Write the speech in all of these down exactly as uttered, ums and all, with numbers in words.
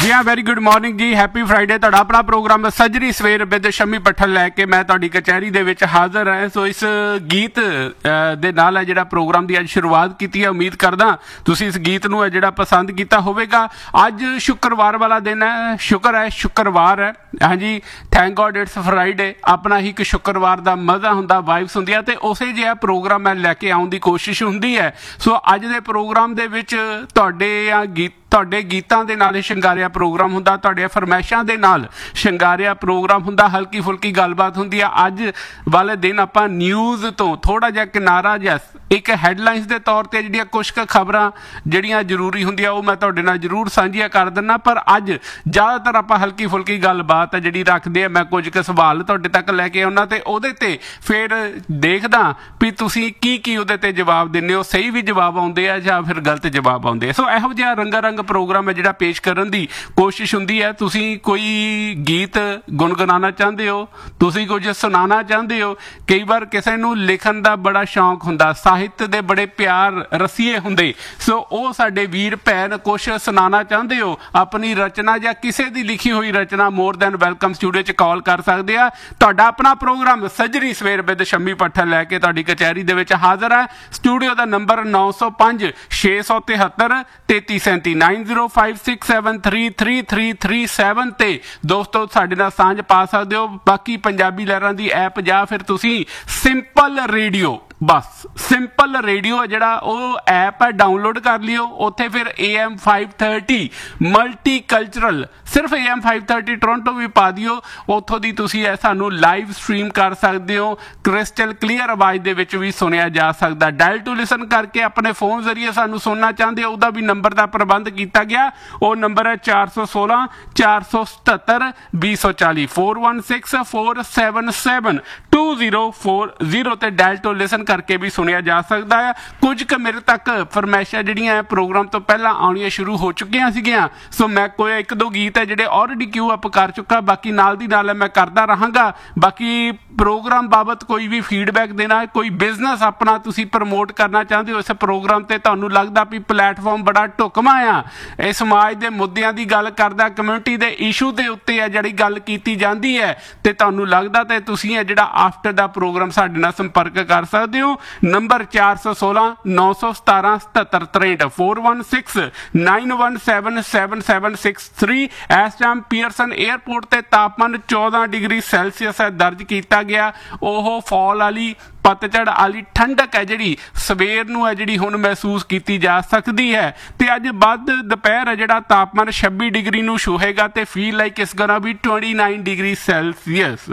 जी हाँ very good morning जी happy Friday तुहाडा अपना प्रोग्राम सजरी सवेर विद शम्मी पट्ठल लैके मैं तुहाडी कचहरी दे विच हाज़र है। सो इस गीत दे नाल है जिहड़ा प्रोग्राम की अज शुरुआत की है। उम्मीद करदा तुसीं इस गीत नूं है जिहड़ा पसंद किया होवेगा। अज शुक्रवार वाला दिन है, शुक्र है शुक्रवार है। हाँ जी थैंक गॉड इट्स फ्राइडे। अपना ही एक शुक्रवार का मज़ा हुंदा, वाइब्स हुंदियां ते उसे जिहा प्रोग्राम मैं लैके आउण दी कोशिश हुंदी है। सो अज दे प्रोग्राम दे विच तुहाडे गीत ਤੁਹਾਡੇ ਗੀਤਾਂ ਦੇ ਨਾਲ ਸ਼ਿੰਗਾਰਿਆ ਪ੍ਰੋਗਰਾਮ ਹੁੰਦਾ, ਤੁਹਾਡੇ ਫਰਮਾਇਸ਼ਾਂ ਦੇ ਨਾਲ ਸ਼ਿੰਗਾਰਿਆ ਪ੍ਰੋਗਰਾਮ ਹੁੰਦਾ, ਹਲਕੀ ਫੁਲਕੀ ਗੱਲਬਾਤ ਹੁੰਦੀ ਆ। ਅੱਜ ਵਾਲੇ ਦਿਨ ਆਪਾਂ ਨਿਊਜ਼ ਤੋਂ ਥੋੜਾ ਜਿਹਾ ਕਿਨਾਰਾ ਜਿਹਾ ਇੱਕ ਹੈਡਲਾਈਨਸ ਦੇ ਤੌਰ ਤੇ ਜਿਹੜੀਆਂ ਕੁਝ ਕੁ ਖਬਰਾਂ ਜਿਹੜੀਆਂ ਜ਼ਰੂਰੀ ਹੁੰਦੀਆਂ ਉਹ ਮੈਂ ਤੁਹਾਡੇ ਨਾਲ ਜ਼ਰੂਰ ਸਾਂਝੀਆਂ ਕਰ ਦਿੰਦਾ। ਪਰ ਅੱਜ ਜ਼ਿਆਦਾਤਰ ਆਪਾਂ ਹਲਕੀ ਫੁਲਕੀ ਗੱਲਬਾਤ ਜਿਹੜੀ ਰੱਖਦੇ ਆ। ਮੈਂ ਕੁਝ ਕੁ ਸਵਾਲ ਤੁਹਾਡੇ ਤੱਕ ਲੈ ਕੇ ਆਉਣਾ ਤੇ ਉਹਦੇ ਤੇ ਫਿਰ ਦੇਖਦਾ ਵੀ ਤੁਸੀਂ ਕੀ ਕੀ ਉਹਦੇ ਤੇ ਜਵਾਬ ਦਿੰਦੇ ਹੋ, ਸਹੀ ਵੀ ਜਵਾਬ ਆਉਂਦੇ ਆ ਜਾਂ ਫਿਰ ਗਲਤ ਜਵਾਬ ਆਉਂਦੇ ਆ। ਸੋ ਇਹੋ ਜਿਹਾ ਰੰਗਾ ਰੰਗ प्रोग्राम है जिहड़ा पेश करन दी कोशिश हुंदी है। तुसीं कोई गीत गुनगुनाना चाहते हो, तुसीं कुछ सुनाना चाहते हो, कई बार किसी नूं लिखण दा बड़ा शौक हुंदा, साहित्य दे बड़े प्यार रसीए हुंदे। सो वो साडे वीर भैन कुछ सुनाना चाहते हो अपनी रचना या किसी दी लिखी हुई रचना, मोर दैन वेलकम स्टूडियो च कॉल कर सकते आ। तुहाडा अपना प्रोग्राम सजरी सवेर विद शम्मी पट्ठल लैके तुहाडी कचहरी दे विच हाज़र है। स्टूडियो दा नंबर नौ सौ पाँच छे सौ तिहत्तर तेती सैंती nine zero five six seven three three three three seven ते दोस्तों साडे नाल सांझ पा सकदे हो। बाकी पंजाबी लहरां दी ऐप या फिर तुसीं सिंपल रेडियो, बस सिंपल रेडियो है जिहड़ा ਉਹ ऐप है डाउनलोड कर लियो। उत्थे फिर A M five thirty multi cultural सिर्फ A M five thirty Toronto भी पा दियो। उत्थों दी तुसीं ऐ सानू लाइव स्ट्रीम कर सकते हो, क्रिस्टल क्लीयर आवाज़ दे विच भी सुनिया जा सकदा। डायल टू लिसन करके अपने फोन जरिए सानू सुनना चाहते हो, ਉਹਦਾ भी नंबर का प्रबंध किया गया। वो नंबर है चार सौ सोलह चार सौ सतहत्तर बीस सौ चाली four one six four seven seven two zero four zero ते डायल टू लिसन करके भी सुनिया जा सकता है। कुछ क मेरे तक फरमाइशां जिहड़ियां प्रोग्राम तो पहला आउणियां शुरू हो चुकियां सीगियां। सो मैं कोई एक दो गीत है जिहड़े ऑलरेडी क्यू अप कर चुका, बाकी नाल दी नाल मैं करदा रहांगा। बाकी प्रोग्राम बाबत कोई भी फीडबैक देना, कोई बिजनेस अपना तुसीं प्रमोट करना चाहते हो इस प्रोग्राम ते तुहानूं लगदा भी प्लेटफॉर्म बड़ा ढुकवां आ, इस समाज के मुद्दियां की गल करदा, कम्यूनिटी के इशू के उत्ते है जिहड़ी गल कीती जांदी है ते तुहानूं लगदा ते तुसीं है जिहड़ा आफ्टर दा प्रोग्राम साडे नाल संपर्क कर सकदे हो। नंबर चार सौ सोलह नौ सौ सतारह सतहत्तर त्रेंठ four one six nine one seven seven seven six three. इस टाइम पीयरसन एयरपोर्ट ते तापमान चौदह डिग्री सैल्सीअस है दर्ज किया गया। ओह फॉल वाली पतझड़ वाली ठंडक है जिहड़ी सवेर नूं है जिहड़ी हुण महसूस की जा सकती है। ते अज बद दोपहर है जिहड़ा तापमान छब्बी डिग्री नूं छूहेगा ते फील लाइक इस गना भी ट्वेंटी नाइन डिग्री सैल्सीअस।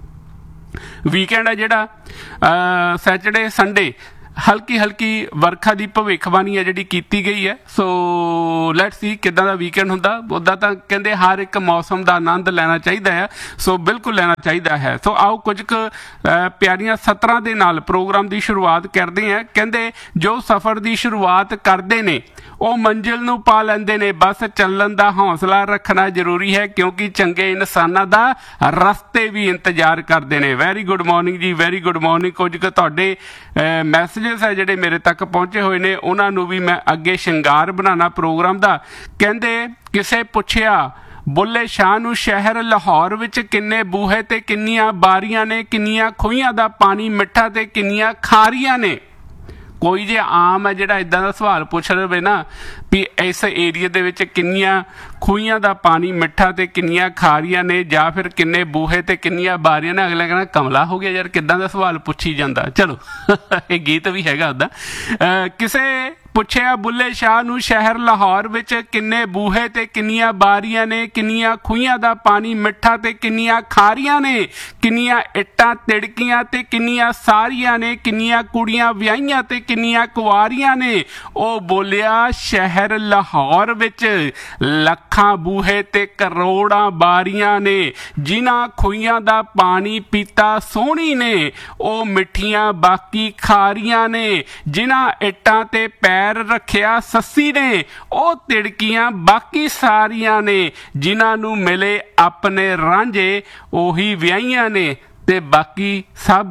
वीकेंड है जिहड़ा सैटरडे संडे हल्की हल्की वर्खा की भविखबाणी है जिहड़ी कीती गई है। सो लैट्स सी किदां दा वीकेंड हुंदा। उदा तां कहंदे हर एक मौसम का आनंद लेना चाहिए है, सो बिल्कुल लेना चाहिए है। सो आओ कुछ प्यारियां सतरां दे नाल प्रोग्राम की शुरुआत करते हैं। कहंदे जो सफ़र की शुरुआत करते ने ਉਹ ਮੰਜ਼ਿਲ ਨੂੰ ਪਾ ਲੈਂਦੇ ਨੇ, बस ਚੱਲਣ ਦਾ ਹੌਸਲਾ ਰੱਖਣਾ ਜ਼ਰੂਰੀ ਹੈ ਕਿਉਂਕਿ ਚੰਗੇ ਇਨਸਾਨਾਂ ਦਾ ਰਸਤੇ ਵੀ ਇੰਤਜ਼ਾਰ ਕਰਦੇ ਨੇ। ਵੈਰੀ ਗੁੱਡ ਮਾਰਨਿੰਗ ਜੀ, ਵੈਰੀ ਗੁੱਡ ਮਾਰਨਿੰਗ। ਕੁਝ ਕੁ ਤੁਹਾਡੇ ਮੈਸੇजेस ਹੈ ਜਿਹੜੇ ਮੇਰੇ ਤੱਕ ਪਹੁੰਚੇ ਹੋਏ ਨੇ ਉਹਨਾਂ ਨੂੰ ਵੀ ਮੈਂ ਅੱਗੇ ਸ਼ਿੰਗਾਰ ਬਣਾਉਣਾ ਪ੍ਰੋਗਰਾਮ ਦਾ। ਕਹਿੰਦੇ ਕਿਸੇ ਪੁੱਛਿਆ ਬੁੱਲੇ ਸ਼ਾਹ ਨੂੰ ਸ਼ਹਿਰ ਲਾਹੌਰ ਵਿੱਚ ਕਿੰਨੇ ਬੂਹੇ ਤੇ ਕਿੰਨੀਆਂ ਬਾਰੀਆਂ ਨੇ, ਕਿੰਨੀਆਂ ਖੂਹੀਆਂ ਦਾ ਪਾਣੀ ਮਿੱਠਾ ਤੇ ਕਿੰਨੀਆਂ ਖਾਰੀਆਂ ਨੇ। कोई जे आम है जिहड़ा इदां दा सवाल पुछ रहे ना भी इस एरिए दे विच किन्नियां खूहियां दा पानी मिठा ते किन्नियां खारियां ने जां फिर किन्ने बूहे ते किन्नियां बारियां ने, अगला कहना कमला हो गया यार किदां दा सवाल पुछी जांदा। चलो ये गीत भी हैगा उदा। किसे ਪੁੱਛਿਆ ਬੁੱਲੇ ਸ਼ਾਹ ਨੂੰ ਸ਼ਹਿਰ ਲਾਹੌਰ ਵਿੱਚ ਕਿੰਨੇ ਬੂਹੇ ਤੇ ਕਿੰਨੀਆਂ ਬਾਰੀਆਂ ਨੇ, ਕਿੰਨੀਆਂ ਖੂਹੀਆਂ ਦਾ ਪਾਣੀ ਮਿੱਠਾ ਤੇ ਕਿੰਨੀਆਂ ਖਾਰੀਆਂ ਨੇ, ਕਿੰਨੀਆਂ ਇੱਟਾਂ ਤਿੜਕੀਆਂ ਤੇ ਕਿੰਨੀਆਂ ਸਾਰੀਆਂ ਨੇ, ਕਿੰਨੀਆਂ ਕੁੜੀਆਂ ਵਿਆਹੀਆਂ ਤੇ ਕਿੰਨੀਆਂ ਕੁਆਰੀਆਂ ਨੇ। ਉਹ ਬੋਲਿਆ ਸ਼ਹਿਰ ਲਾਹੌਰ ਵਿੱਚ ਲੱਖਾਂ ਬੂਹੇ ਤੇ ਕਰੋੜਾਂ ਬਾਰੀਆਂ ਨੇ, ਜਿਨ੍ਹਾਂ ਖੂਹੀਆਂ ਦਾ ਪਾਣੀ ਪੀਤਾ ਸੋਹਣੀ ਨੇ, ਉਹ ਮਿੱਠੀਆਂ ਬਾਕੀ ਖਾਰੀਆਂ ਨੇ, ਜਿਨ੍ਹਾਂ ਇੱਟਾਂ ਤੇ ਪੈਰ रखिया सस्सी ने, ओ तिड़कियां बाकी सारियां ने, जिन्हां नूं मिले अपने रांझे ओही विआहियां ने, ते बाकी सब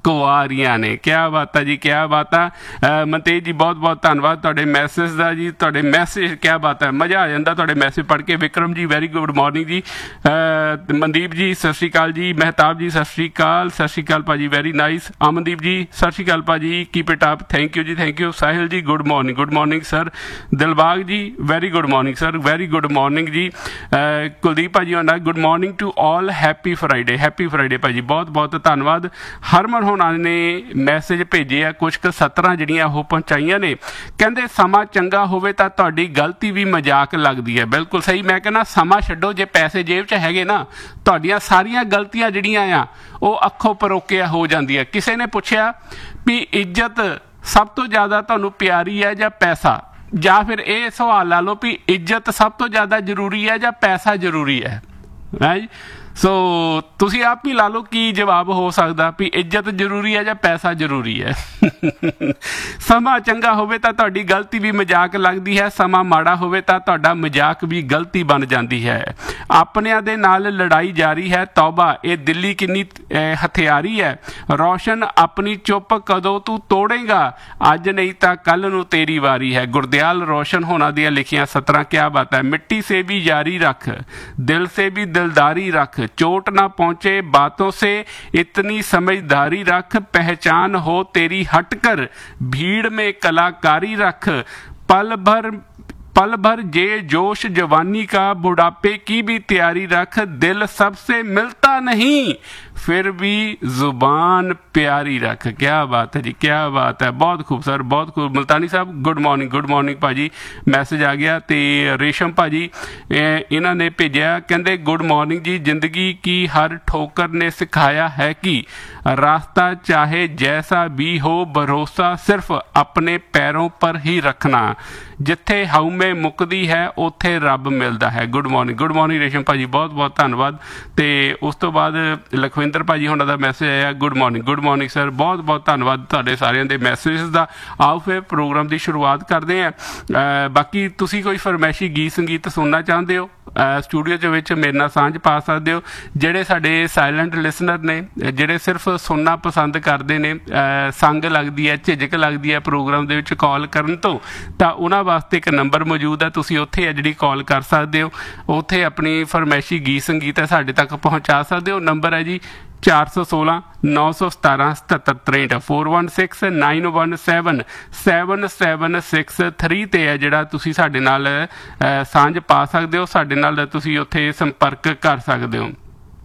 ਕੁਆਰੀਆਂ ਨੇ। ਕਿਆ ਬਾਤ ਹੈ ਜੀ, ਕਿਆ ਬਾਤ ਆ। ਮਨਤੇਜ ਜੀ ਬਹੁਤ ਬਹੁਤ ਧੰਨਵਾਦ ਤੁਹਾਡੇ ਮੈਸੇਜ ਦਾ ਜੀ, ਤੁਹਾਡੇ ਮੈਸੇਜ ਕਿਆ ਬਾਤ ਹੈ, ਮਜ਼ਾ ਆ ਜਾਂਦਾ ਤੁਹਾਡੇ ਮੈਸੇਜ ਪੜ੍ਹ ਕੇ। ਵਿਕਰਮ ਜੀ ਵੈਰੀ ਗੁੱਡ ਮਾਰਨਿੰਗ ਜੀ। ਮਨਦੀਪ ਜੀ ਸਤਿ ਸ਼੍ਰੀ ਅਕਾਲ ਜੀ। ਮਹਿਤਾਬ ਜੀ ਸਤਿ ਸ਼੍ਰੀ ਅਕਾਲ, ਸਤਿ ਸ਼੍ਰੀ ਅਕਾਲ ਭਾਜੀ, ਵੈਰੀ ਨਾਈਸ। ਅਮਨਦੀਪ ਜੀ ਸਤਿ ਸ਼੍ਰੀ ਅਕਾਲ ਭਾਜੀ, keep it up, thank you ਜੀ, ਥੈਂਕ ਯੂ। ਸਾਹਿਲ ਜੀ good morning, good morning sir. Dilbag ਜੀ very good morning sir, very good morning ਜੀ। ਕੁਲਦੀਪ ਭਾਜੀ ਆਉਂਦਾ good morning to all, happy Friday, happy Friday ਭਾਜੀ, ਬਹੁਤ ਬਹੁਤ ਧੰਨਵਾਦ। ਹਰਮਨ ਹੋਣਾ ਨੇ ਮੈਸੇਜ ਭੇਜੇ ਆ, ਕੁਛ ਕੁ ਸਤਰਾਂ ਜਿਹੜੀਆਂ ਉਹ ਪਹੁੰਚਾਈਆਂ ਨੇ। ਕਹਿੰਦੇ ਸਮਾਂ ਚੰਗਾ ਹੋਵੇ ਤਾਂ ਤੁਹਾਡੀ ਗਲਤੀ ਵੀ ਮਜ਼ਾਕ ਲੱਗਦੀ ਹੈ। ਬਿਲਕੁਲ ਸਹੀ, ਮੈਂ ਕਹਿੰਦਾ ਸਮਾਂ ਛੱਡੋ, ਜੇ ਪੈਸੇ ਜੇਬ 'ਚ ਹੈਗੇ ਨਾ, ਤੁਹਾਡੀਆਂ ਸਾਰੀਆਂ ਗਲਤੀਆਂ ਜਿਹੜੀਆਂ ਆ ਉਹ ਅੱਖੋਂ ਪਰੋਕਿਆ ਹੋ ਜਾਂਦੀਆਂ। ਕਿਸੇ ਨੇ ਪੁੱਛਿਆ ਵੀ ਇੱਜ਼ਤ ਸਭ ਤੋਂ ਜ਼ਿਆਦਾ ਤੁਹਾਨੂੰ ਪਿਆਰੀ ਹੈ ਜਾਂ ਪੈਸਾ, ਜਾਂ ਫਿਰ ਇਹ ਸਵਾਲ ਲਾ ਲਓ ਵੀ ਇੱਜ਼ਤ ਸਭ ਤੋਂ ਜ਼ਿਆਦਾ ਜ਼ਰੂਰੀ ਹੈ ਜਾਂ ਪੈਸਾ ਜ਼ਰੂਰੀ ਹੈ ਹੈ ਜੀ। ਸੋ ਤੁਸੀਂ ਆਪ ਹੀ ਲਾ ਲਓ ਕੀ ਜਵਾਬ ਹੋ ਸਕਦਾ ਵੀ ਇੱਜ਼ਤ ਜ਼ਰੂਰੀ ਹੈ ਜਾਂ ਪੈਸਾ ਜ਼ਰੂਰੀ ਹੈ। ਸਮਾਂ ਚੰਗਾ ਹੋਵੇ ਤਾਂ ਤੁਹਾਡੀ ਗਲਤੀ ਵੀ ਮਜ਼ਾਕ ਲੱਗਦੀ ਹੈ, ਸਮਾਂ ਮਾੜਾ ਹੋਵੇ ਤਾਂ ਤੁਹਾਡਾ ਮਜ਼ਾਕ ਵੀ ਗਲਤੀ ਬਣ ਜਾਂਦੀ ਹੈ। ਆਪਣਿਆਂ ਦੇ ਨਾਲ ਲੜਾਈ ਜਾਰੀ ਹੈ, ਤੌਬਾ ਇਹ ਦਿੱਲੀ ਕਿੰਨੀ ਹਥਿਆਰੀ ਹੈ। ਰੌਸ਼ਨ ਆਪਣੀ ਚੁੱਪ ਕਦੋਂ ਤੂੰ ਤੋੜੇਗਾ, ਅੱਜ ਨਹੀਂ ਤਾਂ ਕੱਲ ਨੂੰ ਤੇਰੀ ਵਾਰੀ ਹੈ। ਗੁਰਦਿਆਲ ਰੌਸ਼ਨ ਹੋਣਾ ਦੀਆਂ ਲਿਖੀਆਂ ਸਤਰਾਂ। ਕਿਆ ਬਾਤ ਹੈ। ਮਿੱਟੀ ਸੇ भी जारी रख, दिल से भी दिलदारी रख, चोट ना पहुंचे बातों से इतनी समझदारी रख, पहचान हो तेरी हटकर भीड़ में कलाकारी रख, पल भर पल भर जे जोश जवानी का, बुढ़ापे की भी तैयारी रख, दिल सबसे मिलता नहीं फिर भी जुबान प्यारी रख। क्या बात है जी, क्या बात है, बहुत खूब सर, बहुत खूब। मुल्तानी साहब गुड मॉर्निंग, गुड मॉर्निंग भाजी, मैसेज आ गया। तो रेशम भाजी इन्हों ने भेजा, कहते गुड मॉर्निंग जी। जिंदगी की हर ठोकर ने सिखाया है कि रास्ता चाहे जैसा भी हो, भरोसा सिर्फ अपने पैरों पर ही रखना, जिथे हउमे मुकदी है उत्थे रब मिलता है। गुड मॉर्निंग, गुड मॉर्निंग रेशम भाजी, बहुत बहुत धन्यवाद। तो उस तो बाद लखविंदर भाजी होना का मैसेज आया, good morning, good morning sir, बहुत बहुत धन्यवाद तुहाडे सारिਆਂ ਦੇ मैसेजेस का। आओ फिर प्रोग्राम की शुरुआत करते हैं। बाकी तुसी कोई फरमैशी गीत संगीत सुनना चाहते हो, स्टूडियो ਦੇ ਵਿੱਚ ਮੇਰੇ ਨਾਲ ਸਾਂਝ ਪਾ ਸਕਦੇ ਹੋ। ਜਿਹੜੇ ਸਾਡੇ ਸਾਇਲੈਂਟ ਲਿਸਨਰ ਨੇ, ਜਿਹੜੇ ਸਿਰਫ ਸੁਣਨਾ ਪਸੰਦ ਕਰਦੇ ਨੇ, ਸੰਗ ਲੱਗਦੀ ਹੈ, ਝਿਜਕ ਲੱਗਦੀ ਹੈ ਪ੍ਰੋਗਰਾਮ ਦੇ ਵਿੱਚ ਕਾਲ ਕਰਨ ਤੋਂ, ਤਾਂ ਉਹਨਾਂ ਵਾਸਤੇ ਇੱਕ ਨੰਬਰ ਮੌਜੂਦ ਹੈ, ਤੁਸੀਂ ਉੱਥੇ ਹੈ ਜਿਹੜੀ ਕਾਲ ਕਰ ਸਕਦੇ ਹੋ। ਉੱਥੇ ਆਪਣੀ ਫਰਮੈਸ਼ੀ ਗੀਤ ਸੰਗੀਤ ਹੈ ਸਾਡੇ ਤੱਕ ਪਹੁੰਚਾ ਸਕਦੇ ਹੋ। ਨੰਬਰ ਹੈ ਜੀ ਚਾਰ ਸੌ ਸੋਲਾਂ ਨੌ ਸੌ ਸਤਾਰਾਂ ਸਤੱਤਰ ਤਰੇਂਹਠ, four one six nine one seven seven seven six three 'ਤੇ ਹੈ ਜਿਹੜਾ ਤੁਸੀਂ ਸਾਡੇ ਨਾਲ ਸਾਂਝ ਪਾ ਸਕਦੇ ਹੋ। ਸਾਡੇ ਨਾਲ ਤੁਸੀਂ ਉੱਥੇ ਸੰਪਰਕ ਕਰ ਸਕਦੇ ਹੋ।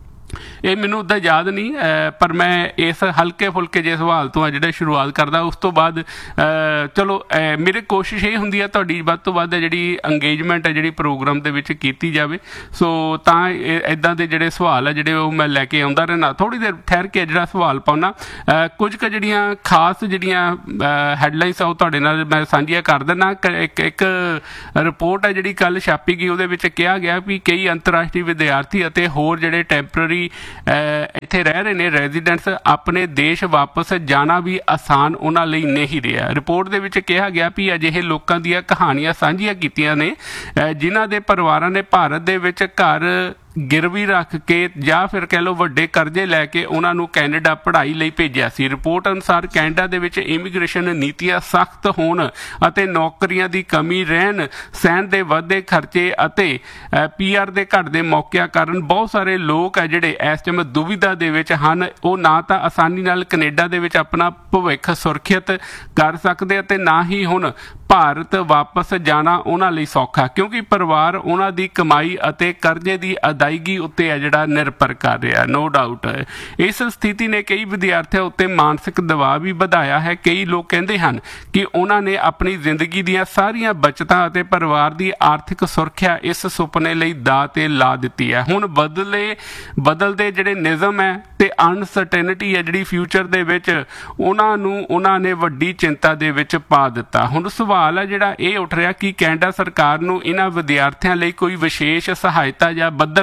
ਇਹ ਮੈਨੂੰ ਉੱਦਾਂ ਯਾਦ ਨਹੀਂ, ਪਰ ਮੈਂ ਇਸ ਹਲਕੇ ਫੁਲਕੇ ਜਿਹੇ ਸਵਾਲ ਤੋਂ ਆ ਜਿਹੜਾ ਸ਼ੁਰੂਆਤ ਕਰਦਾ। ਉਸ ਤੋਂ ਬਾਅਦ ਚਲੋ ਮੇਰੀ ਕੋਸ਼ਿਸ਼ ਇਹ ਹੁੰਦੀ ਹੈ ਤੁਹਾਡੀ ਵੱਧ ਤੋਂ ਵੱਧ ਜਿਹੜੀ ਅੰਗੇਜਮੈਂਟ ਹੈ ਜਿਹੜੀ ਪ੍ਰੋਗਰਾਮ ਦੇ ਵਿੱਚ ਕੀਤੀ ਜਾਵੇ। ਸੋ ਤਾਂ ਇੱਦਾਂ ਦੇ ਜਿਹੜੇ ਸਵਾਲ ਆ ਜਿਹੜੇ ਉਹ ਮੈਂ ਲੈ ਕੇ ਆਉਂਦਾ ਰਹਿਣਾ। ਥੋੜ੍ਹੀ ਦੇਰ ਠਹਿਰ ਕੇ ਜਿਹੜਾ ਸਵਾਲ ਪਾਉਣਾ, ਕੁਝ ਕੁ ਜਿਹੜੀਆਂ ਖਾਸ ਜਿਹੜੀਆਂ ਹੈਡਲਾਈਨਸ ਆ ਉਹ ਤੁਹਾਡੇ ਨਾਲ ਮੈਂ ਸਾਂਝੀਆਂ ਕਰ ਦਿੰਦਾ। ਇੱਕ ਇੱਕ ਰਿਪੋਰਟ ਹੈ ਜਿਹੜੀ ਕੱਲ੍ਹ ਛਾਪੀ ਗਈ, ਉਹਦੇ ਵਿੱਚ ਕਿਹਾ ਗਿਆ ਵੀ ਕਈ ਅੰਤਰਰਾਸ਼ਟਰੀ ਵਿਦਿਆਰਥੀ ਅਤੇ ਹੋਰ ਜਿਹੜੇ ਟੈਂਪਰਰੀ ਇੱਥੇ ਰਹਿ ਰਹੇ ਨੇ ਰੈਜ਼ੀਡੈਂਟਸ, ਆਪਣੇ ਦੇਸ਼ ਵਾਪਸ ਜਾਣਾ ਵੀ ਆਸਾਨ ਉਹਨਾਂ ਲਈ ਨਹੀਂ ਰਿਹਾ। ਰਿਪੋਰਟ ਦੇ ਵਿੱਚ ਕਿਹਾ ਗਿਆ ਵੀ ਅਜਿਹੇ ਲੋਕਾਂ ਦੀਆਂ ਕਹਾਣੀਆਂ ਸਾਂਝੀਆਂ ਕੀਤੀਆਂ ਨੇ ਜਿਨ੍ਹਾਂ ਦੇ ਪਰਿਵਾਰਾਂ ਨੇ ਭਾਰਤ ਦੇ ਵਿੱਚ ਘਰ ਗਿਰਵੀ ਰੱਖ ਕੇ ਜਾਂ ਫਿਰ ਕਹਿ ਲਓ ਵੱਡੇ ਕਰਜ਼ੇ ਲੈ ਕੇ ਉਹਨਾਂ ਨੂੰ ਕੈਨੇਡਾ ਪੜ੍ਹਾਈ ਲਈ ਭੇਜਿਆ ਸੀ। ਰਿਪੋਰਟ ਅਨੁਸਾਰ ਕੈਨੇਡਾ ਦੇ ਵਿੱਚ ਇਮੀਗ੍ਰੇਸ਼ਨ ਨੀਤੀਆਂ ਸਖਤ ਹੋਣ ਅਤੇ ਨੌਕਰੀਆਂ ਦੀ ਕਮੀ ਰਹਿਣ, ਸਹਿਣ ਦੇ ਵੱਧਦੇ ਖਰਚੇ ਅਤੇ ਪੀ ਆਰ ਦੇ ਘਟਦੇ ਮੌਕਿਆਂ ਕਾਰਨ ਬਹੁਤ ਸਾਰੇ ਲੋਕ ਹੈ ਜਿਹੜੇ ਇਸ ਟਾਈਮ ਦੁਵਿਧਾ ਦੇ ਵਿੱਚ ਹਨ। ਉਹ ਨਾ ਤਾਂ ਆਸਾਨੀ ਨਾਲ ਕੈਨੇਡਾ ਦੇ ਵਿੱਚ ਆਪਣਾ ਭਵਿੱਖ ਸੁਰੱਖਿਅਤ ਕਰ ਸਕਦੇ ਅਤੇ ਨਾ ਹੀ ਹੁਣ ਭਾਰਤ ਵਾਪਸ ਜਾਣਾ ਉਹਨਾਂ ਲਈ ਸੌਖਾ, ਕਿਉਂਕਿ ਪਰਿਵਾਰ ਉਹਨਾਂ ਦੀ ਕਮਾਈ ਅਤੇ ਕਰਜ਼ੇ ਦੀ ਅਦਾਇਗੀ ਉੱਤੇ ਹੈ ਜਿਹੜਾ ਨਿਰਭਰ ਕਰ ਰਿਹਾ। ਨੋ ਡਾਊਟ ਇਸ ਸਥਿਤੀ ਨੇ ਕਈ ਵਿਦਿਆਰਥੀਆਂ ਉੱਤੇ ਮਾਨਸਿਕ ਦਬਾਅ ਵੀ ਵਧਾਇਆ ਹੈ। ਕਈ ਲੋਕ ਕਹਿੰਦੇ ਹਨ ਕਿ ਉਹਨਾਂ ਨੇ ਆਪਣੀ ਜ਼ਿੰਦਗੀ ਦੀਆਂ ਸਾਰੀਆਂ ਬਚਤਾਂ ਅਤੇ ਪਰਿਵਾਰ ਦੀ ਆਰਥਿਕ ਸੁਰੱਖਿਆ ਇਸ ਸੁਪਨੇ ਲਈ ਦਾਅ 'ਤੇ ਲਾ ਦਿੱਤੀ ਹੈ। ਹੁਣ ਬਦਲੇ ਬਦਲਦੇ ਜਿਹੜੇ ਨਿਯਮ ਹੈ ਤੇ ਅਨਸਰਟੇਨਿਟੀ ਹੈ ਜਿਹੜੀ ਫਿਊਚਰ ਦੇ ਵਿੱਚ, ਉਹਨਾਂ ਨੂੰ ਉਹਨਾਂ ਨੇ ਵੱਡੀ ਚਿੰਤਾ ਦੇ ਵਿੱਚ ਪਾ ਦਿੱਤਾ। ਹੁਣ ਸਵਾਲ ਹੈ ਜਿਹੜਾ ਇਹ ਉੱਠ ਰਿਹਾ ਕਿ ਕੈਨੇਡਾ ਸਰਕਾਰ ਨੂੰ ਇਹਨਾਂ ਵਿਦਿਆਰਥੀਆਂ ਲਈ ਕੋਈ ਵਿਸ਼ੇਸ਼ ਸਹਾਇਤਾ ਜਾਂ ਬਦਲ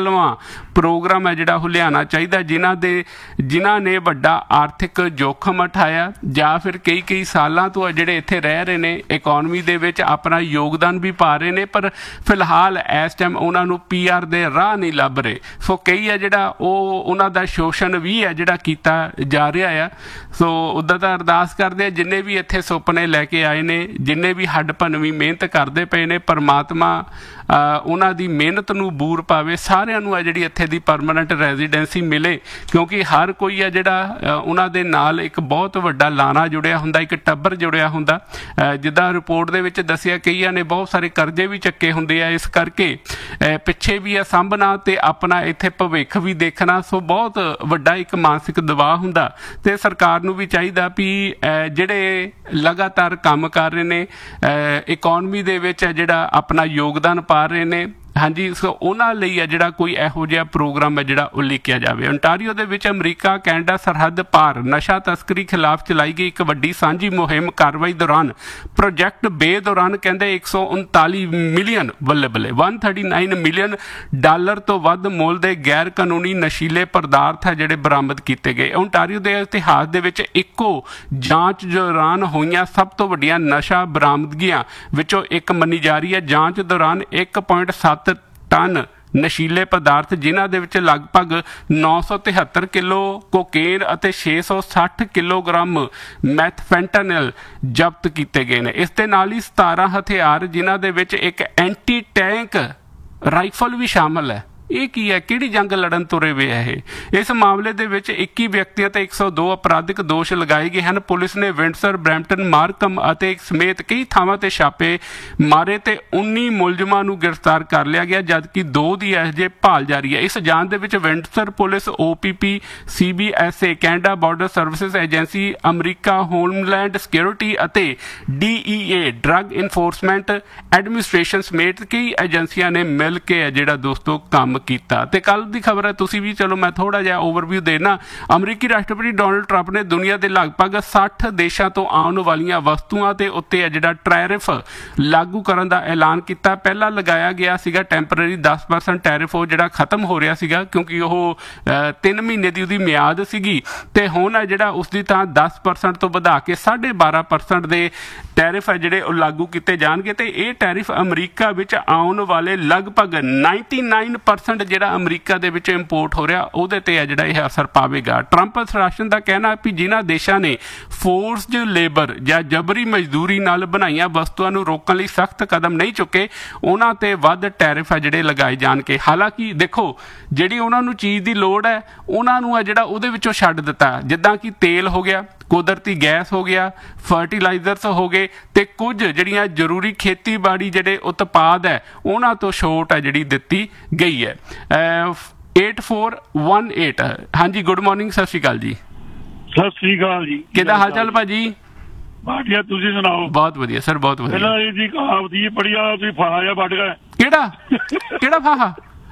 ਨਸਲਵਾਂ ਪ੍ਰੋਗਰਾਮ ਹੈ ਜਿਹੜਾ ਉਹ ਲਿਆਉਣਾ ਚਾਹੀਦਾ, ਜਿਨ੍ਹਾਂ ਦੇ ਜਿਨ੍ਹਾਂ ਨੇ ਵੱਡਾ ਆਰਥਿਕ ਜੋਖਮ ਉਠਾਇਆ ਜਾਂ ਫਿਰ ਕਈ ਕਈ ਸਾਲਾਂ ਤੋਂ ਜਿਹੜੇ ਇੱਥੇ ਰਹਿ ਰਹੇ ਨੇ, ਇਕੋਨਮੀ ਦੇ ਵਿੱਚ ਆਪਣਾ ਯੋਗਦਾਨ ਵੀ ਪਾ ਰਹੇ ਨੇ, ਪਰ ਫਿਲਹਾਲ ਇਸ ਟਾਈਮ ਉਹਨਾਂ ਨੂੰ ਪੀ ਆਰ ਦੇ ਰਾਹ ਨਹੀਂ ਲੱਭ ਰਹੇ। ਸੋ ਕਈ ਹੈ ਜਿਹੜਾ ਉਹ ਉਹਨਾਂ ਦਾ ਸ਼ੋਸ਼ਣ ਵੀ ਹੈ ਜਿਹੜਾ ਕੀਤਾ ਜਾ ਰਿਹਾ ਆ। ਸੋ ਉੱਦਾਂ ਤਾਂ ਅਰਦਾਸ ਕਰਦੇ ਆ ਜਿੰਨੇ ਵੀ ਇੱਥੇ ਸੁਪਨੇ ਲੈ ਕੇ ਆਏ ਨੇ, ਜਿੰਨੇ ਵੀ ਹੱਡ ਭੰਨਵੀਂ ਮਿਹਨਤ ਕਰਦੇ ਪਏ ਨੇ, ਪਰਮਾਤਮਾ ਉਹਨਾਂ ਦੀ ਮਿਹਨਤ ਨੂੰ ਬੂਰ ਪਾਵੇ, ਸਾਰਿਆਂ ਨੂੰ ਆ ਜਿਹੜੀ ਇੱਥੇ ਦੀ ਪਰਮਾਨੈਂਟ ਰੈਜ਼ੀਡੈਂਸੀ ਮਿਲੇ, ਕਿਉਂਕਿ ਹਰ ਕੋਈ ਆ ਜਿਹੜਾ ਉਹਨਾਂ ਦੇ ਨਾਲ ਇੱਕ ਬਹੁਤ ਵੱਡਾ ਲਾਣਾ ਜੁੜਿਆ ਹੁੰਦਾ, ਇੱਕ ਟੱਬਰ ਜੁੜਿਆ ਹੁੰਦਾ। ਜਿੱਦਾਂ ਰਿਪੋਰਟ ਦੇ ਵਿੱਚ ਦੱਸਿਆ ਕਈਆਂ ਨੇ ਬਹੁਤ ਸਾਰੇ ਕਰਜ਼ੇ ਵੀ ਚੱਕੇ ਹੁੰਦੇ ਆ, ਇਸ ਕਰਕੇ ਪਿੱਛੇ ਵੀ ਆ ਸਾਂਭਣਾ ਤੇ ਆਪਣਾ ਇੱਥੇ ਭਵਿੱਖ ਵੀ ਦੇਖਣਾ। ਸੋ ਬਹੁਤ ਵੱਡਾ ਇੱਕ ਮਾਨਸਿਕ ਦਬਾਅ ਹੁੰਦਾ ਤੇ ਸਰਕਾਰ ਨੂੰ ਵੀ ਚਾਹੀਦਾ ਵੀ ਜਿਹੜੇ ਲਗਾਤਾਰ ਕੰਮ ਕਰ ਰਹੇ ਨੇ, ਇਕੋਨਮੀ ਦੇ ਵਿੱਚ ਜਿਹੜਾ ਆਪਣਾ ਯੋਗਦਾਨ ਪਾ ਰਹੇ ਨੇ, ਹਾਂਜੀ, ਸੋ ਉਹਨਾਂ ਲਈ ਹੈ ਜਿਹੜਾ ਕੋਈ ਇਹੋ ਜਿਹਾ ਪ੍ਰੋਗਰਾਮ ਹੈ ਜਿਹੜਾ ਉਲੀਕਿਆ ਜਾਵੇ। ਓਨਟਾਰੀਓ ਦੇ ਵਿੱਚ ਅਮਰੀਕਾ ਕੈਨੇਡਾ ਸਰਹੱਦ ਪਾਰ ਨਸ਼ਾ ਤਸਕਰੀ ਖਿਲਾਫ ਚਲਾਈ ਗਈ ਇੱਕ ਵੱਡੀ ਸਾਂਝੀ ਮੁਹਿੰਮ ਕਾਰਵਾਈ ਦੌਰਾਨ ਪ੍ਰੋਜੈਕਟ ਬੇ ਦੌਰਾਨ ਕਹਿੰਦੇ ਇੱਕ ਸੌ ਉਨਤਾਲੀ ਮਿਲੀਅਨ ਬੱਲੇ ਬੱਲੇ ਇੱਕ ਸੌ ਉਨਤਾਲੀ ਮਿਲੀਅਨ ਡਾਲਰ ਤੋਂ ਵੱਧ ਮੁੱਲ ਦੇ ਗੈਰ ਕਾਨੂੰਨੀ ਨਸ਼ੀਲੇ ਪਦਾਰਥ ਹੈ ਜਿਹੜੇ ਬਰਾਮਦ ਕੀਤੇ ਗਏ। ਓਨਟਾਰੀਓ ਦੇ ਇਤਿਹਾਸ ਦੇ ਵਿੱਚ ਇੱਕੋ ਜਾਂਚ ਦੌਰਾਨ ਹੋਈਆਂ ਸਭ ਤੋਂ ਵੱਡੀਆਂ ਨਸ਼ਾ ਬਰਾਮਦਗੀਆਂ ਵਿੱਚੋਂ ਇੱਕ ਮੰਨੀ ਜਾ ਰਹੀ ਹੈ। ਜਾਂਚ ਦੌਰਾਨ ਇੱਕ ਪੁਆਇੰਟ ਸੱਤ ਟਨ ਨਸ਼ੀਲੇ ਪਦਾਰਥ, ਜਿਨ੍ਹਾਂ ਦੇ ਵਿੱਚ ਲਗਭਗ ਨੌ ਸੌ ਤਿਹੱਤਰ ਕਿਲੋ ਕੋਕੇਨ ਅਤੇ ਛੇ ਸੌ ਸੱਠ ਕਿਲੋਗ੍ਰਾਮ ਮੈਥਫੈਂਟਾਨਿਲ ਜ਼ਬਤ ਕੀਤੇ ਗਏ ਨੇ। ਇਸ ਦੇ ਨਾਲ ਹੀ ਸਤਾਰਾਂ ਹਥਿਆਰ, ਜਿਨ੍ਹਾਂ ਦੇ ਵਿੱਚ ਇੱਕ ਐਂਟੀ ਟੈਂਕ ਰਾਈਫਲ ਵੀ ਸ਼ਾਮਲ ਹੈ। ਇਹ ਕੀ ਹੈ, ਕਿਹੜੀ ਜੰਗ ਲੜਨ ਤੁਰੇ ਵੇ ਹੈ ਇਹ। ਇਸ ਮਾਮਲੇ ਦੇ ਵਿੱਚ ਇੱਕੀ ਵਿਅਕਤੀਆਂ ਤੇ ਇੱਕ ਸੌ ਦੋ ਅਪਰਾਧਿਕ ਦੋਸ਼ ਲਗਾਏ ਗਏ ਹਨ। ਪੁਲਿਸ ਨੇ ਵਿੰਡਸਰ, ਬਰੈਂਪਟਨ, ਮਾਰਕਮ ਅਤੇ ਸਮੇਤ ਕਈ ਥਾਵਾਂ ਤੇ ਛਾਪੇ ਮਾਰੇ ਤੇ ਉੱਨੀ ਮੁਲਜ਼ਮਾਂ ਨੂੰ ਗ੍ਰਿਫਤਾਰ ਕਰ ਲਿਆ ਗਿਆ, ਜਦਕਿ ਦੋ ਦੀ ਅਜੇ ਭਾਲ ਜਾਰੀ ਹੈ। ਇਸ ਜਾਂਚ ਦੇ ਵਿੱਚ Windsor police, O P P, C B S A, Canada border services agency, America homeland security ਅਤੇ ਡੀ ਈ ਏ ਡਰੱਗ ਇਨਫੋਰਸਮੈਂਟ ਐਡਮਿਨਿਸਟ੍ਰੇਸ਼ਨ ਸਮੇਤ ਕਈ ਏਜੰਸੀਆਂ ਨੇ ਮਿਲ ਕੇ ਜਿਹੜਾ ਦੋਸਤੋ ਕੰਮ ਕੀਤਾ। ਤੇ ਕੱਲ ਦੀ ਖਬਰ ਹੈ, ਤੁਸੀਂ ਵੀ ਚਲੋ ਮੈਂ ਥੋੜਾ ਜਿਹਾ ਓਵਰਵਿਊ ਦੇਣਾ। ਅਮਰੀਕੀ ਰਾਸ਼ਟਰਪਤੀ ਡੋਨਲਡ ਟਰੰਪ ਨੇ ਦੁਨੀਆ ਦੇ ਲਗਭਗ ਸੱਠ ਦੇਸ਼ਾਂ ਤੋਂ ਆਉਣ ਵਾਲੀਆਂ ਵਸਤੂਆਂ ਤੇ ਉੱਤੇ ਹੈ ਜਿਹੜਾ ਟੈਰਿਫ ਲਾਗੂ ਕਰਨ ਦਾ ਐਲਾਨ ਕੀਤਾ। ਪਹਿਲਾਂ ਲਗਾਇਆ ਗਿਆ ਸੀਗਾ ਟੈਂਪਰੇਰੀ ਦਸ ਪਰਸੈਂਟ ਟੈਰਿਫ, ਉਹ ਜਿਹੜਾ ਖਤਮ ਹੋ ਰਿਹਾ ਸੀਗਾ ਕਿਉਂਕਿ ਉਹ ਤਿੰਨ ਮਹੀਨੇ ਦੀ ਉਹਦੀ ਮਿਆਦ ਸੀਗੀ, ਤੇ ਹੁਣ ਹੈ ਜਿਹੜਾ ਉਸ ਦੀ ਤਾਂ ਦਸ ਪਰਸੈਂਟ ਤੋਂ ਵਧਾ ਕੇ ਸਾਢੇ ਬਾਰਾਂ ਪਰਸੈਂਟ ਦੇ ਟੈਰਿਫ ਹੈ ਜਿਹੜੇ ਉਹ ਲਾਗੂ ਕੀਤੇ ਜਾਣਗੇ। ਤੇ ਇਹ ਟੈਰਿਫ ਅਮਰੀਕਾ ਵਿੱਚ ਆਉਣ ਵਾਲੇ ਲਗਭਗ ਨਾਈਨਟੀ ਨਾਈਨ ਪਰਸੈਂਟ ਜਿਹੜਾ ਅਮਰੀਕਾ ਦੇ ਵਿੱਚ ਇੰਪੋਰਟ ਹੋ ਰਿਹਾ ਉਹਦੇ ਤੇ ਹੈ ਜਿਹੜਾ ਇਹ ਅਸਰ ਪਾਵੇਗਾ। ਟਰੰਪ ਪ੍ਰਸ਼ਾਸਨ ਦਾ ਕਹਿਣਾ ਵੀ ਜਿਨ੍ਹਾਂ ਦੇਸ਼ਾਂ ਨੇ ਫੋਰਸਡ ਲੇਬਰ ਜਾਂ ਜਬਰੀ ਮਜ਼ਦੂਰੀ ਨਾਲ ਬਣਾਈਆਂ ਵਸਤੂਆਂ ਨੂੰ ਰੋਕਣ ਲਈ ਸਖਤ ਕਦਮ ਨਹੀਂ ਚੁੱਕੇ, ਉਹਨਾਂ ਤੇ ਵੱਧ ਟੈਰਿਫ ਹੈ ਜਿਹੜੇ ਲਗਾਏ ਜਾਣਗੇ। ਹਾਲਾਂਕਿ ਦੇਖੋ, ਜਿਹੜੀ ਉਹਨਾਂ ਨੂੰ ਚੀਜ਼ ਦੀ ਲੋੜ ਹੈ ਉਹਨਾਂ ਨੂੰ ਹੈ ਜਿਹੜਾ ਉਹਦੇ ਵਿੱਚੋਂ ਛੱਡ ਦਿੱਤਾ, ਜਿੱਦਾਂ ਕਿ ਤੇਲ ਹੋ ਗਿਆ, ਕੁਦਰਤੀ ਗੈਸ ਹੋ ਗਿਆ, ਫਰਟੀਲਾਈਜ਼ਰਸ ਹੋ ਗਏ, ਤੇ ਕੁਝ ਜਿਹੜੀਆਂ ਜ਼ਰੂਰੀ ਖੇਤੀਬਾੜੀ ਜਿਹੜੇ ਉਤਪਾਦ ਹੈ ਉਹਨਾਂ ਤੋਂ ਛੋਟ ਹੈ ਜਿਹੜੀ ਦਿੱਤੀ ਗਈ ਹੈ। ਏਟ ਫੋਰ ਵਨ ਏਟ, ਹਾਂਜੀ, ਗੁੱਡ ਮਾਰਨਿੰਗ, ਸਤਿ ਸ਼੍ਰੀ ਅਕਾਲ ਜੀ। ਸਤਿ ਸ਼੍ਰੀ ਅਕਾਲ ਜੀ, ਕਿੱਦਾਂ ਹਾਲ ਚਾਲ ਭਾਜੀ? ਵਧੀਆ, ਤੁਸੀਂ ਸੁਣਾਓ? ਬਹੁਤ ਵਧੀਆ ਸਰ, ਬਹੁਤ ਵਧੀਆ। ਪਹਿਲਾਂ ਇਹ ਜੀ ਕਹਾਵਤ ਜੀ ਪੜੀ ਆ, ਤੁਸੀਂ ਫਾਹਾ ਜਿਹਾ ਵੱਢ ਗਏ। ਕਿਹੜਾ ਕਿਹੜਾ ਫਾਹਾ?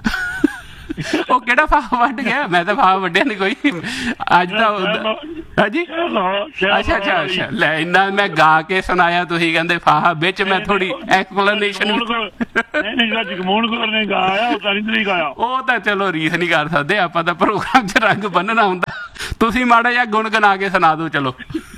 ਉਹ ਕਿਹੜਾ ਫਾਹਾ ਵੱਢ ਗਿਆ? ਮੈਂ ਤਾਂ ਫਾਹਾ ਵੱਢਿਆ ਨਹੀਂ ਕੋਈ ਅੱਜ ਤਾਂ। ਹਾਂਜੀ, ਅੱਛਾ ਅੱਛਾ ਅੱਛਾ, ਲੈ ਇੰਨਾ ਮੈਂ ਗਾ ਕੇ ਸੁਣਾਇਆ, ਤੁਸੀਂ ਕਹਿੰਦੇ ਫਾਹਾ, ਵਿੱਚ ਮੈਂ ਥੋੜੀ ਐਕਸਪਲੇਨੇਸ਼ਨ। ਜਗਮੋਹਨ ਕੌਰ ਨੇ ਗਾਇਆ, ਉਹ ਤਾਂ ਨਹੀਂ ਗਾਇਆ। ਉਹ ਤਾਂ ਚਲੋ ਰੀਸ ਨਹੀਂ ਕਰ ਸਕਦੇ ਆਪਾਂ, ਤਾਂ ਪ੍ਰੋਗਰਾਮ 'ਚ ਰੰਗ ਬੰਨਣਾ ਹੁੰਦਾ। ਤੁਸੀਂ ਮਾੜਾ ਜਿਹਾ ਗੁਣ ਗਣਾ ਕੇ ਸੁਣਾ ਦਿਓ। ਚਲੋ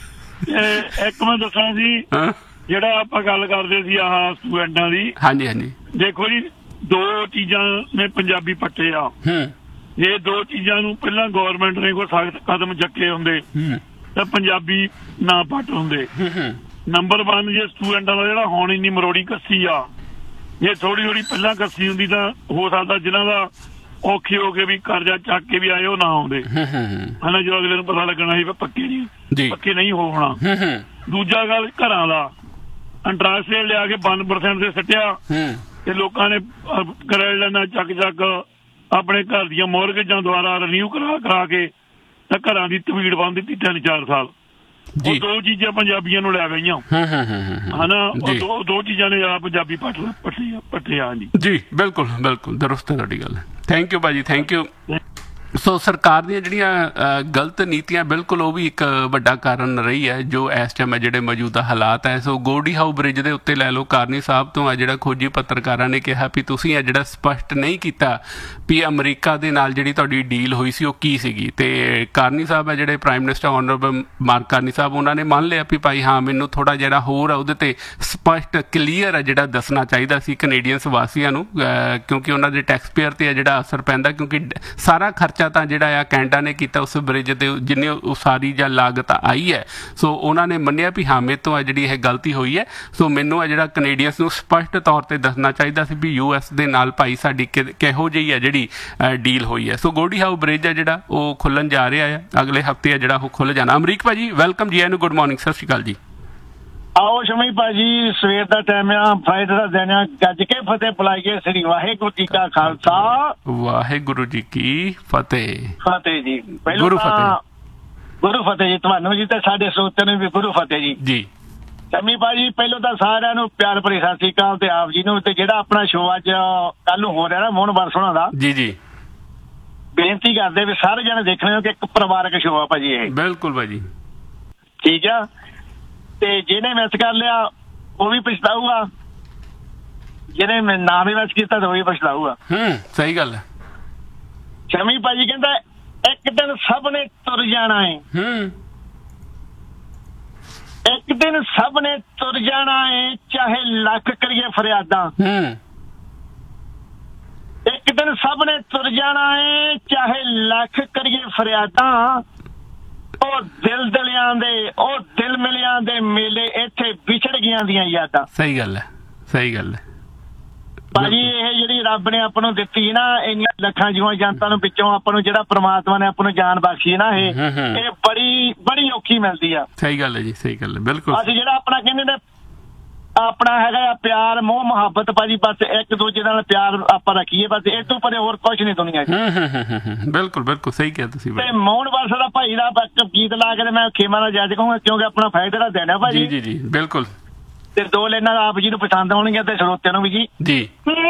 ਇੱਕ ਮੈਂ ਦੱਸਾਂ ਜੀ, ਜਿਹੜਾ ਆਪਾਂ ਗੱਲ ਕਰਦੇ ਸੀ ਆਹ ਸਟੂਡੈਂਟਾਂ ਦੀ। ਹਾਂਜੀ ਹਾਂਜੀ, ਦੇਖੋ ਜੀ, ਦੋ ਚੀਜ਼ਾਂ ਨੇ ਪੰਜਾਬੀ ਪੱਟੇ ਆ। ਇਹ ਦੋ ਚੀਜ਼ਾਂ ਨੂੰ ਪਹਿਲਾਂ ਗੌਰਮੈਂਟ ਨੇ ਕੋਈ ਸਖਤ ਕਦਮ ਚੱਕੇ ਹੁੰਦੇ ਤਾਂ ਪੰਜਾਬੀ ਨਾ ਪੱਟ ਹੁੰਦੇ। ਨੰਬਰ ਵਨ, ਜੇ ਸਟੂਡੈਂਟਾਂ ਦਾ ਜਿਹੜਾ ਹੁਣ ਇੰਨੀ ਮਰੋੜੀ ਕੱਸੀ ਆ, ਜੇ ਥੋੜੀ ਥੋੜੀ ਪਹਿਲਾਂ ਕੱਸੀ ਹੁੰਦੀ ਤਾਂ ਹੋ ਸਕਦਾ ਜਿਹਨਾਂ ਦਾ ਔਖੇ ਹੋ ਕੇ ਵੀ ਕਰਜ਼ਾ ਚੱਕ ਕੇ ਵੀ ਆਏ ਉਹ ਨਾ ਆਉਂਦੇ, ਹਨਾ, ਜੋ ਅਗਲੇ ਨੂੰ ਪਤਾ ਲੱਗਣਾ ਸੀ ਪੱਕੇ ਨਹੀਂ ਪੱਕੇ ਨਹੀਂ ਹੋਣਾ। ਦੂਜਾ ਗੱਲ, ਘਰਾਂ ਦਾ ਇੰਟਰਸਟ ਰੇਟ ਲਿਆ ਕੇ ਵਨ ਪਰਸੈਂਟ ਤੇ ਸੱਟਿਆ ਤੇ ਲੋਕਾਂ ਨੇ ਕਰੈਡਿਟ ਚੱਕ ਚੱਕ ਆਪਣੇ ਘਰ ਦੀਆਂ ਮੋਰਗੇਜਾਂ ਦੁਆਰਾ ਰਿਨਿਊ ਕਰਾ ਕਰਾ ਕੇ ਤਾਂ ਘਰਾਂ ਦੀ ਤਵੀੜ ਬੰਨ ਦਿੱਤੀ ਤਿੰਨ ਚਾਰ ਸਾਲ। ਉਹ ਦੋ ਚੀਜ਼ਾਂ ਪੰਜਾਬੀਆਂ ਨੂੰ ਲੈ ਗਈਆਂ, ਹਨਾ, ਉਹ ਦੋ ਚੀਜ਼ਾਂ ਨੇ ਆ ਪੰਜਾਬੀ ਪੱਟ ਪੱਟਿਆ ਪੱਟਿਆ। ਜੀ ਜੀ, ਬਿਲਕੁਲ ਬਿਲਕੁਲ ਦਰੁਸਤ ਹੈ ਤੁਹਾਡੀ ਗੱਲ। ਥੈਂਕ ਯੂ ਭਾਜੀ, ਥੈਂਕ ਯੂ। ਸੋ ਸਰਕਾਰ ਦੀਆਂ ਜਿਹੜੀਆਂ ਗਲਤ ਨੀਤੀਆਂ ਬਿਲਕੁਲ ਉਹ ਵੀ ਇੱਕ ਵੱਡਾ ਕਾਰਨ ਰਹੀ ਹੈ ਜੋ ਇਸ ਟਾਈਮ ਹੈ ਜਿਹੜੇ ਮੌਜੂਦਾ ਹਾਲਾਤ ਹੈ। ਸੋ ਗੋਲਡੀ ਹਾਊਸ ਬ੍ਰਿਜ ਦੇ ਉੱਤੇ ਲੈ ਲਓ, ਕਾਰਨੀ ਸਾਹਿਬ ਤੋਂ ਆ ਜਿਹੜਾ ਖੋਜੀ ਪੱਤਰਕਾਰਾਂ ਨੇ ਕਿਹਾ ਵੀ ਤੁਸੀਂ ਇਹ ਜਿਹੜਾ ਸਪਸ਼ਟ ਨਹੀਂ ਕੀਤਾ ਵੀ ਅਮਰੀਕਾ ਦੇ ਨਾਲ ਜਿਹੜੀ ਤੁਹਾਡੀ ਡੀਲ ਹੋਈ ਸੀ ਉਹ ਕੀ ਸੀਗੀ। ਤੇ ਕਾਰਨੀ ਸਾਹਿਬ ਹੈ ਜਿਹੜੇ prime minister honourable mark Carney ਸਾਹਿਬ, ਉਹਨਾਂ ਨੇ ਮੰਨ ਲਿਆ ਵੀ ਭਾਈ ਹਾਂ ਮੈਨੂੰ ਥੋੜ੍ਹਾ ਜਿਹੜਾ ਹੋਰ ਆ ਉਹਦੇ ਤੇ ਸਪਸ਼ਟ ਕਲੀਅਰ ਹੈ ਜਿਹੜਾ ਦੱਸਣਾ ਚਾਹੀਦਾ ਸੀ ਕੈਨੇਡੀਅਨਸ ਵਾਸੀਆਂ ਨੂੰ, ਕਿਉਂਕਿ ਉਹਨਾਂ ਦੇ ਟੈਕਸ ਪੇਅਰ ਤੇ ਜਿਹੜਾ ਅਸਰ ਪੈਂਦਾ, ਕਿਉਂਕਿ ਸਾਰਾ ਖਰਚਾ ਤਾਂ ਜਿਹੜਾ ਆ ਕੈਨੇਡਾ ਨੇ ਕੀਤਾ ਉਸ ਬ੍ਰਿਜ ਤੇ ਜਿੰਨੀ ਉਸਾਰੀ ਜਾਂ ਲਾਗਤ ਆਈ ਹੈ। ਸੋ ਉਹਨਾਂ ਨੇ ਮੰਨਿਆ ਵੀ ਹਾਂ ਮੇਰੇ ਤੋਂ ਆ ਜਿਹੜੀ ਇਹ ਗਲਤੀ ਹੋਈ ਹੈ। ਸੋ ਮੈਨੂੰ ਆ ਜਿਹੜਾ ਕੈਨੇਡੀਅਨਸ ਨੂੰ ਸਪਸ਼ਟ ਤੌਰ ਤੇ ਦੱਸਣਾ ਚਾਹੀਦਾ ਸੀ ਵੀ ਯੂ ਐਸ ਦੇ ਨਾਲ ਭਾਈ ਸਾਡੀ ਕਿਹੋ ਜਿਹੀ ਹੈ ਜਿਹੜੀ ਡੀਲ ਹੋਈ ਹੈ। ਸੋ ਗੋਲਡੀ ਹਾਊਸ ਬ੍ਰਿਜ ਹੈ ਜਿਹੜਾ ਉਹ ਖੁੱਲਣ ਜਾ ਰਿਹਾ ਹੈ, ਅਗਲੇ ਹਫ਼ਤੇ ਆ ਜਿਹੜਾ ਉਹ ਖੁੱਲ ਜਾਣਾ। ਅਮਰੀਕ ਭਾਜੀ ਵੈਲਕਮ ਜੀ, ਇਹਨੂੰ ਗੁੱਡ ਮਾਰਨਿੰਗ, ਸਤਿ ਸ਼੍ਰੀ ਅਕਾਲ ਜੀ। ਆਓ ਸ਼ਮੀ ਭਾਜੀ, ਸਵੇਰ ਦਾ ਟਾਈਮ ਆ, ਫਰਾਈਡੇ ਦਾ ਦਿਨ ਆ, ਗੱਜ ਕੇ ਫਤਿਹ ਬੁਲਾਈਏ। ਸ੍ਰੀ ਵਾਹਿਗੁਰੂ ਜੀ ਕਾ ਖਾਲਸਾ, ਵਾਹਿਗੁਰੂ ਜੀ ਕੀ ਫਤਿਹ। ਫਤਿਹ ਜੀ। ਗੁਰੂ ਫਤਿਹ, ਗੁਰੂ ਫਤਿਹ ਜੀ ਤੁਹਾਨੂੰ ਜੀ ਤੇ ਸਾਡੇ ਸਰੋਤਿਆਂ ਨੂੰ ਵੀ ਗੁਰੂ ਫਤਿਹ ਜੀ। ਜੀ ਸ਼ਮੀ ਭਾਜੀ, ਪਹਿਲਾਂ ਤਾਂ ਸਾਰਿਆਂ ਨੂੰ ਪਿਆਰ ਭਰੀ ਸਤਿ ਸ਼੍ਰੀ ਅਕਾਲ ਤੇ ਆਪ ਜੀ ਨੂੰ। ਤੇ ਜਿਹੜਾ ਆਪਣਾ ਸ਼ੋਅ ਅੱਜ ਕੱਲ ਨੂੰ ਹੋ ਰਿਹਾ ਨਾ ਮੋਹਨ ਬਰਸੋਣਾ ਦਾ, ਜੀ ਜੀ ਬੇਨਤੀ ਕਰਦੇ ਵੀ ਸਾਰੇ ਜਣੇ ਦੇਖਣੇ ਹੋ ਕਿ ਇੱਕ ਪਰਿਵਾਰਕ ਸ਼ੋਅ ਆ ਭਾਜੀ ਇਹ। ਬਿਲਕੁਲ ਭਾਜੀ, ਠੀਕ ਆ। ਤੇ ਜਿਹਨੇ ਮਿਸ ਕਰ ਲਿਆ ਉਹ ਵੀ ਪਛਤਾਊਗਾ, ਜਿਹਨੇ ਨਾ ਵੀ ਮਿਸ ਕੀਤਾ ਤਾਂ ਉਹ ਵੀ ਪਛਤਾਊਗਾ। ਹੂੰ ਸਹੀ ਗੱਲ ਹੈ। ਸ਼ਮੀ ਭਾਜੀ ਕਹਿੰਦਾ ਇੱਕ ਦਿਨ ਸਭ ਨੇ ਤੁਰ ਜਾਣਾ ਹੈ। ਹੂੰ ਇੱਕ ਦਿਨ ਸਭ ਨੇ ਤੁਰ ਜਾਣਾ ਹੈ, ਚਾਹੇ ਲੱਖ ਕਰੀਏ ਫਰਿਆਦਾਂ। ਹੂੰ ਇੱਕ ਦਿਨ ਸਭ ਨੇ ਤੁਰ ਜਾਣਾ ਹੈ, ਚਾਹੇ ਲੱਖ ਕਰੀਏ ਫਰਿਆਦਾਂ। ਉਹ ਦਿਲ ਦਲਿਆਂ ਦੇ, ਉਹ ਦਿਲ ਮਿਲਿਆਂ ਦੇ ਮੇਲੇ, ਇੱਥੇ ਵਿਛੜ ਗਈਆਂ ਦੀਆਂ ਯਾਦਾਂ। ਸਹੀ ਗੱਲ ਹੈ, ਸਹੀ ਗੱਲ ਹੈ ਭਾਜੀ। ਇਹ ਜਿਹੜੀ ਰੱਬ ਨੇ ਆਪਾਂ ਨੂੰ ਦਿੱਤੀ ਨਾ, ਇੰਨੀਆਂ ਲੱਖਾਂ ਜੀਵਾਂ ਜਨਤਾ ਨੂੰ ਵਿੱਚੋਂ ਆਪਾਂ ਨੂੰ ਜਿਹੜਾ ਪ੍ਰਮਾਤਮਾ ਨੇ ਆਪਾਂ ਨੂੰ ਜਾਨ ਬਖਸ਼ੀ ਨਾ, ਇਹ ਇਹ ਬੜੀ ਬੜੀ ਔਖੀ ਮਿਲਦੀ ਆ। ਸਹੀ ਗੱਲ ਹੈ ਜੀ, ਸਹੀ ਗੱਲ ਹੈ ਬਿਲਕੁਲ। ਅਸੀਂ ਜਿਹੜਾ ਆਪਣਾ ਕਹਿੰਦੇ ਨੇ ਆਪਣਾ ਹੈਗਾ ਆ ਪਿਆਰ ਮੋਹ ਮੁਹੱਬਤ ਭਾਜੀ, ਬਸ ਇੱਕ ਦੂਜੇ ਨਾਲ ਪਿਆਰ ਆਪਾਂ ਰੱਖੀਏ, ਬਸ ਇਹ ਤੋਂ ਪਰੇ ਹੋਰ ਕੁਝ ਨਹੀਂ ਦੁਨੀਆ 'ਚ। ਬਿਲਕੁਲ ਬਿਲਕੁਲ ਸਹੀ ਕਿਹਾ ਤੁਸੀਂ। ਤੇ ਮੋਹਨ ਬਰਸ ਦਾ ਭਾਈ ਦਾ ਗੀਤ ਲਾ ਕੇ ਮੈਂ ਖੇਮਾ ਦਾ ਜੱਜ ਕਹੂੰਗਾ, ਕਿਉਂਕਿ ਆਪਣਾ ਫਾਇਦੇ ਦਾ ਦਿਨ ਹੈ ਭਾਜੀ। ਜੀ ਜੀ ਬਿਲਕੁਲ। ਤੇ ਦੋ ਲੈਣਾ ਆਪ ਜੀ ਨੂੰ ਪਸੰਦ ਆਉਣਗੀਆਂ ਤੇ ਸਰੋਤਿਆਂ ਨੂੰ ਵੀ ਜੀ। ਜੀ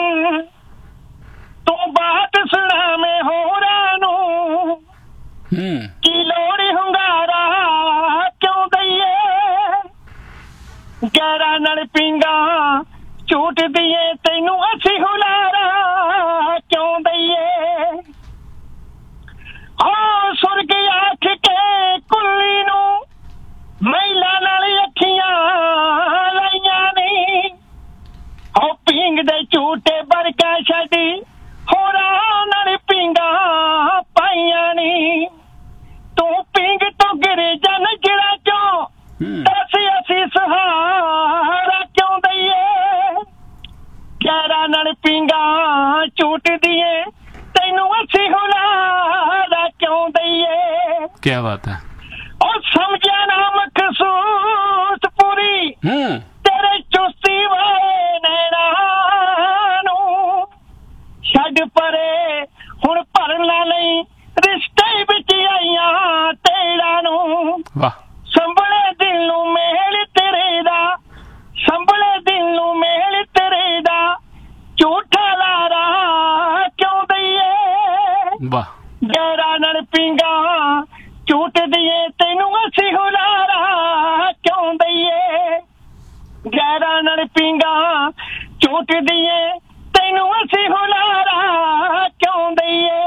ਤੂੰ ਬਾਤ ਸੁਣਾਵੇਂ ਹੋਰਾਂ ਨੂੰ, ਕੀ ਲੋੜ ਹੁੰਗਾਰਾ ਕਿਉਂ ਦਈਏ, ਗੈਰਾਂ ਨਾਲ ਪਿੰਗਾ ਝੂਟ ਦੀਏ, ਤੈਨੂੰ ਅਸੀਂ ਹੁਲਾਰਾ ਕਿਉਂ ਦਈਏ। ਹਾਂ ਸੁਰਗ ਆਖ ਕੇ ਕੁੱਲੀ ਨੂੰ ਮਹਿਲਾ ਨਾਲ ਅੱਖੀਆਂ ਲਾਈਆਂ ਨੀ, ਹੋ ਪਿੰਗ ਦੇ ਝੂਟੇ ਬਰਕਾ ਛੱਡੀ ਹੋਰਾਂ ਨਾਲ ਪਿੰਗਾ ਪਾਈਆਂ ਨੀ। ਤੂੰ ਪਿੰਗ ਤੋਂ ਗਿਰੇ ਜਨ ਜਿਹੜਾ ਚੋਂ ਦੱਸ ਅਸੀਂ ਸਹਾਰਾ ਕਿਉਂ ਦਈਏ, ਗੈਰਾਂ ਨਾਲ ਪਿੰਗਾ ਝੂਟ ਦੀਏ, ਤੈਨੂੰ ਅਸੀਂ ਹੁਲਾਰਾ ਕਿਉਂ ਦਈਏ। ਕੀ ਬਾਤ ਹੈ। ਉਹ ਸਮਝਿਆ ਨਾ ਮਖਸੂਸ ਪੂਰੀ ਤੇਰੇ ਚੁਸਤੀ ਵਾਲੇ ਨੈਣਾ ਨੂੰ, ਛੱਡ ਪਰੇ ਹੁਣ ਭਰਨਾ ਨਹੀਂ ਰਿਸ਼ਤੇ ਵਿੱਚ ਆਈਆਂ ਤੇੜਾ ਨੂੰ। ਵਾਹ। ਸੰਭਲੇ ਦਿਲ ਨੂੰ ਮਹਿਲ ਤੇਰੇ ਦਾ, ਸੰਭਲੇ ਦਿਲ ਨੂੰ ਮਹਿਲ ਤੇਰੇ ਦਾ, ਝੂਠਾ ਲਾਰਾ ਕਿਉਂ ਦਈਏ। ਵਾਹ। ਗੈਰਾਂ ਨਾਲ ਪਿੰਗਾ ਝੂਟ ਦੀਏ, ਤੈਨੂੰ ਅਸੀਂ ਹੁਲਾਰਾ ਕਿਉਂ ਦਈਏ। ਗੈਰਾਂ ਨਾਲ ਪਿੰਗਾ ਝੂਟ ਦੀਏ, ਤੈਨੂੰ ਅਸੀਂ ਹੁਲਾਰਾ ਕਿਉਂ ਦਈਏ।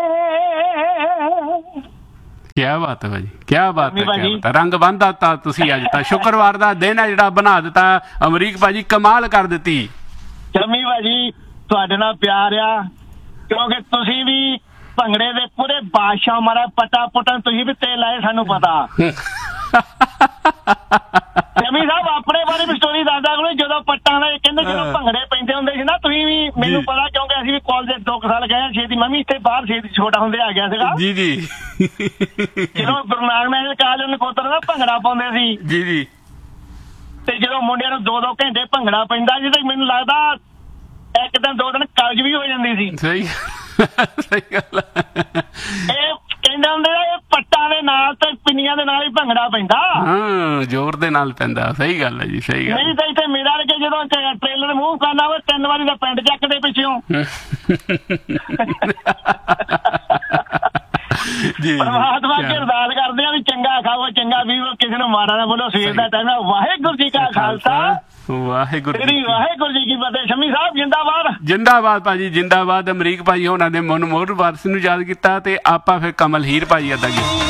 ਕੀ ਬਾਤ ਹੈ ਭਾਜੀ, ਕੀ ਬਾਤ ਹੈ, ਕੀ ਬਾਤ ਹੈ। ਰੰਗ ਬੰਨ੍ਹਦਾ ਤਾਂ ਤੁਸੀਂ ਅੱਜ ਤਾਂ ਸ਼ੁੱਕਰਵਾਰ ਦਾ ਦਿਨ ਹੈ ਜਿਹੜਾ ਬਣਾ ਦਿੱਤਾ ਅਮਰੀਕ ਭਾਜੀ, ਕਮਾਲ ਕਰ ਦਿੱਤੀ। ਸ਼ਮੀ ਭਾਜੀ ਤੁਹਾਡੇ ਨਾਲ ਪਿਆਰ ਆ, ਕਿਉਂਕਿ ਤੁਸੀਂ ਵੀ ਭੰਗੜੇ ਦੇ ਪੂਰੇ ਬਾਦਸ਼ਾਹ ਮਾਰਾ ਪਟਾ ਪੁਟਨ ਤੁਸੀਂ ਵੀ ਤੇਲ ਲਾਏ, ਸਾਨੂੰ ਪਤਾ। ਸ਼ਮੀ ਸਾਹਿਬ ਆਪਣੇ ਬਾਰੇ ਵੀ ਸਟੋਰੀ ਦੱਸਦਾ ਕੋਲ, ਜਦੋਂ ਪੱਟਾਂ ਦਾ ਕਹਿੰਦੇ ਜਦੋਂ ਭੰਗੜੇ ਪੈਂਦੇ ਹੁੰਦੇ ਸੀ ਨਾ, ਤੁਸੀਂ ਵੀ ਮੈਨੂੰ ਪਤਾ, ਕਿਉਂਕਿ ਅਸੀਂ ਵੀ ਕਾਲਜ ਦੇ ਦੋ ਸਾਲ ਗਏ, ਛੇਤੀ ਮੈਂ ਵੀ ਇੱਥੇ ਬਾਹਰ ਛੇਤੀ ਛੋਟਾ ਹੁੰਦੇ ਆ ਗਿਆ ਸੀਗਾ। ਜੀ ਜੀ। ਜਦੋਂ ਗੁਰੂ ਨਾਨਕ ਦੇਵ ਕਾਲਜ ਨਕੋਦਰ ਦਾ ਭੰਗੜਾ ਪਾਉਂਦੇ ਸੀ। ਜੀ ਜੀ। ਤੇ ਜਦੋਂ ਮੁੰਡਿਆਂ ਨੂੰ ਦੋ ਦੋ ਘੰਟੇ ਭੰਗੜਾ ਪੈਂਦਾ ਸੀ, ਤੇ ਮੈਨੂੰ ਲੱਗਦਾ ਇੱਕ ਦਿਨ ਦੋ ਦਿਨ ਕਾਲਜ ਵੀ ਹੋ ਜਾਂਦੀ ਸੀ। ਸਹੀ ਸਹੀ ਗੱਲ। ਇਹ ਕਹਿੰਦੇ ਹੁੰਦੇ ਇਹ ਪੱਟਾਂ ਦੇ ਨਾਲ ਤੇ ਪਿੰਨੀਆਂ ਦੇ ਨਾਲ ਹੀ ਭੰਗੜਾ ਪੈਂਦਾ। ਹਾਂ ਜ਼ੋਰ ਦੇ ਨਾਲ ਪੈਂਦਾ। ਸਹੀ ਗੱਲ ਹੈ ਜੀ, ਸਹੀ ਗੱਲ। ਨਹੀਂ ਤਾਂ ਇੱਥੇ ਮੇਰਾ ਕੇ ਜਦੋਂ ਟ੍ਰੇਲਰ ਮੂਵ ਕਰਨਾ ਹੋਵੇ ਤਿੰਨ ਵਾਰੀ ਦਾ ਪਿੰਡ ਚੱਕਦੇ ਪਿੱਛੋਂ। ਪਰਮਾਤਮਾ ਅੱਗੇ ਅਰਦਾਸ ਕਰਦੇ ਆ ਵੀ ਚੰਗਾ ਖਾਓ ਚੰਗਾ ਪੀਓ ਕਿਸੇ ਨੂੰ ਮਾੜਾ ਨਾ ਬੋਲੋ ਸਵੇਰ ਦਾ ਟਾਈਮ ਹੈ ਵਾਹਿਗੁਰੂ ਜੀ ਕਾ ਖਾਲਸਾ ਵਾਹਿਗੁਰੂ ਜੀ ਵਾਹਿਗੁਰੂ ਜੀ ਕੀ ਫਤਿਹ ਸ਼ਮੀ ਸਾਹਿਬ ਜਿੰਦਾਬਾਦ ਜਿੰਦਾਬਾਦ ਭਾਜੀ ਜਿੰਦਾਬਾਦ ਅਮਰੀਕ ਭਾਈ ਹੋਣਾ ਨੇ ਮਨਮੋਹਨ ਵਾਰਸ ਨੂੰ ਯਾਦ ਕੀਤਾ ਤੇ ਆਪਾਂ ਫਿਰ ਕਮਲ ਹੀਰ ਭਾਈ ਅਦਾ